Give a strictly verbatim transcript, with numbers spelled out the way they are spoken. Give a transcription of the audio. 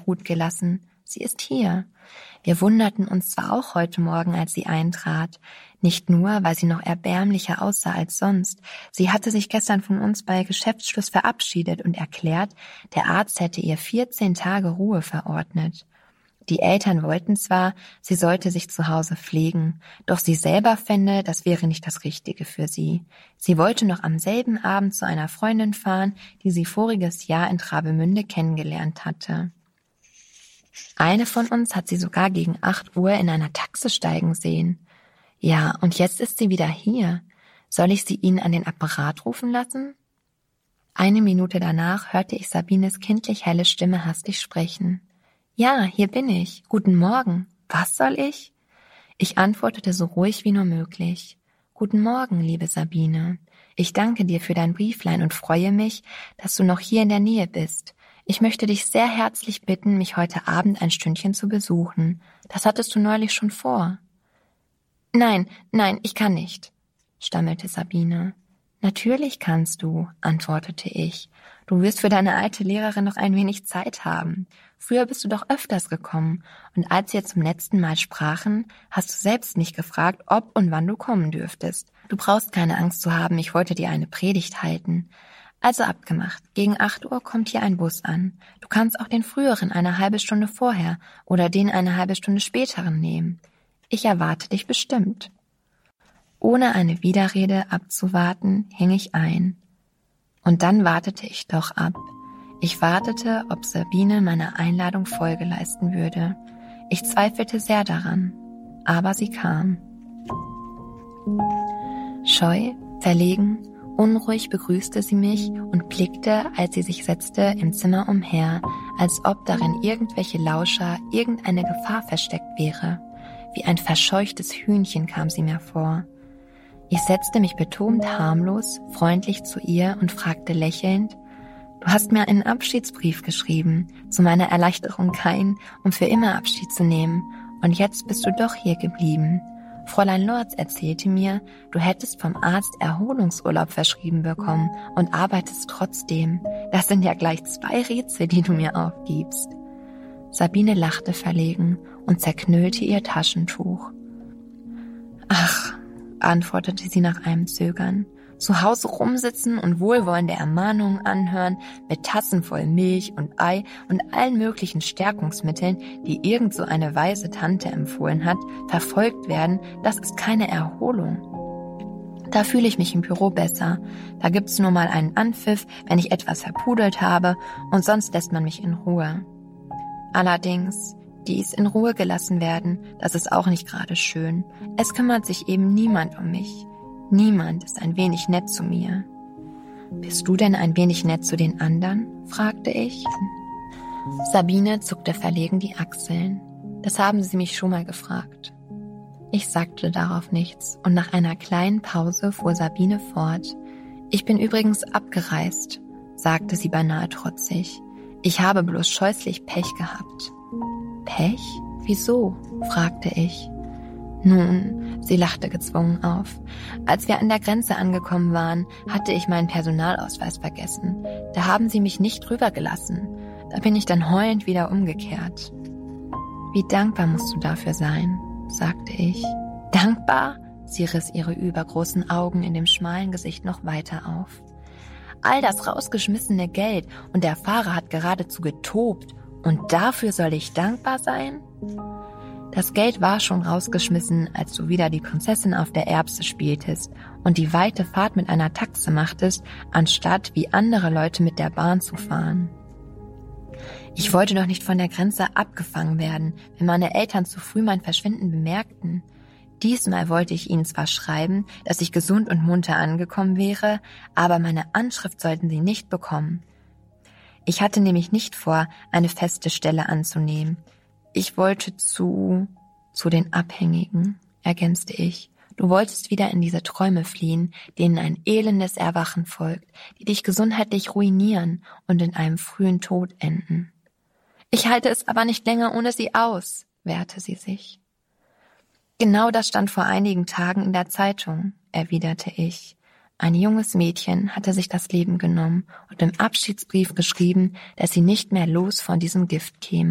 Brut gelassen. Sie ist hier. Wir wunderten uns zwar auch heute Morgen, als sie eintrat. Nicht nur, weil sie noch erbärmlicher aussah als sonst. Sie hatte sich gestern von uns bei Geschäftsschluss verabschiedet und erklärt, der Arzt hätte ihr vierzehn Tage Ruhe verordnet. Die Eltern wollten zwar, sie sollte sich zu Hause pflegen, doch sie selber fände, das wäre nicht das Richtige für sie. Sie wollte noch am selben Abend zu einer Freundin fahren, die sie voriges Jahr in Travemünde kennengelernt hatte. Eine von uns hat sie sogar gegen acht Uhr in einer Taxe steigen sehen. Ja, und jetzt ist sie wieder hier. Soll ich sie Ihnen an den Apparat rufen lassen? Eine Minute danach hörte ich Sabines kindlich helle Stimme hastig sprechen. »Ja, hier bin ich. Guten Morgen. Was soll ich?« Ich antwortete so ruhig wie nur möglich. »Guten Morgen, liebe Sabine. Ich danke dir für dein Brieflein und freue mich, dass du noch hier in der Nähe bist. Ich möchte dich sehr herzlich bitten, mich heute Abend ein Stündchen zu besuchen. Das hattest du neulich schon vor.« »Nein, nein, ich kann nicht«, stammelte Sabine. »Natürlich kannst du«, antwortete ich. »Du wirst für deine alte Lehrerin noch ein wenig Zeit haben. Früher bist du doch öfters gekommen, und als wir zum letzten Mal sprachen, hast du selbst mich gefragt, ob und wann du kommen dürftest. Du brauchst keine Angst zu haben, ich wollte dir eine Predigt halten. Also abgemacht, gegen acht Uhr kommt hier ein Bus an. Du kannst auch den früheren eine halbe Stunde vorher oder den eine halbe Stunde späteren nehmen. Ich erwarte dich bestimmt.« Ohne eine Widerrede abzuwarten, hing ich ein. Und dann wartete ich doch ab. Ich wartete, ob Sabine meiner Einladung Folge leisten würde. Ich zweifelte sehr daran, aber sie kam. Scheu, verlegen, unruhig begrüßte sie mich und blickte, als sie sich setzte, im Zimmer umher, als ob darin irgendwelche Lauscher, irgendeine Gefahr versteckt wäre. Wie ein verscheuchtes Hühnchen kam sie mir vor. Ich setzte mich betont harmlos, freundlich zu ihr und fragte lächelnd, »Du hast mir einen Abschiedsbrief geschrieben, zu meiner Erleichterung keinen, um für immer Abschied zu nehmen, und jetzt bist du doch hier geblieben. Fräulein Lorz erzählte mir, du hättest vom Arzt Erholungsurlaub verschrieben bekommen und arbeitest trotzdem. Das sind ja gleich zwei Rätsel, die du mir aufgibst.« Sabine lachte verlegen und zerknüllte ihr Taschentuch. »Ach«, antwortete sie nach einem Zögern, »zu Hause rumsitzen und wohlwollende Ermahnungen anhören, mit Tassen voll Milch und Ei und allen möglichen Stärkungsmitteln, die irgend so eine weise Tante empfohlen hat, verfolgt werden, das ist keine Erholung. Da fühle ich mich im Büro besser. Da gibt's nur mal einen Anpfiff, wenn ich etwas verpudelt habe, und sonst lässt man mich in Ruhe. Allerdings, dies in Ruhe gelassen werden, das ist auch nicht gerade schön. Es kümmert sich eben niemand um mich. Niemand ist ein wenig nett zu mir.« »Bist du denn ein wenig nett zu den anderen?« fragte ich. Sabine zuckte verlegen die Achseln. »Das haben Sie mich schon mal gefragt.« Ich sagte darauf nichts, und nach einer kleinen Pause fuhr Sabine fort. »Ich bin übrigens abgereist«, sagte sie beinahe trotzig. »Ich habe bloß scheußlich Pech gehabt.« »Pech? Wieso?« fragte ich. »Nun«, sie lachte gezwungen auf, »als wir an der Grenze angekommen waren, hatte ich meinen Personalausweis vergessen. Da haben sie mich nicht rübergelassen. Da bin ich dann heulend wieder umgekehrt.« »Wie dankbar musst du dafür sein«, sagte ich. »Dankbar?« Sie riss ihre übergroßen Augen in dem schmalen Gesicht noch weiter auf. »All das rausgeschmissene Geld, und der Fahrer hat geradezu getobt. Und dafür soll ich dankbar sein?« Das Geld war schon rausgeschmissen, als du wieder die Prinzessin auf der Erbse spieltest und die weite Fahrt mit einer Taxe machtest, anstatt wie andere Leute mit der Bahn zu fahren. Ich wollte doch nicht von der Grenze abgefangen werden, wenn meine Eltern zu früh mein Verschwinden bemerkten. Diesmal wollte ich ihnen zwar schreiben, dass ich gesund und munter angekommen wäre, aber meine Anschrift sollten sie nicht bekommen. Ich hatte nämlich nicht vor, eine feste Stelle anzunehmen. Ich wollte zu, zu den Abhängigen, ergänzte ich. Du wolltest wieder in diese Träume fliehen, denen ein elendes Erwachen folgt, die dich gesundheitlich ruinieren und in einem frühen Tod enden. Ich halte es aber nicht länger ohne sie aus, wehrte sie sich. Genau das stand vor einigen Tagen in der Zeitung, erwiderte ich. Ein junges Mädchen hatte sich das Leben genommen und im Abschiedsbrief geschrieben, dass sie nicht mehr los von diesem Gift käme.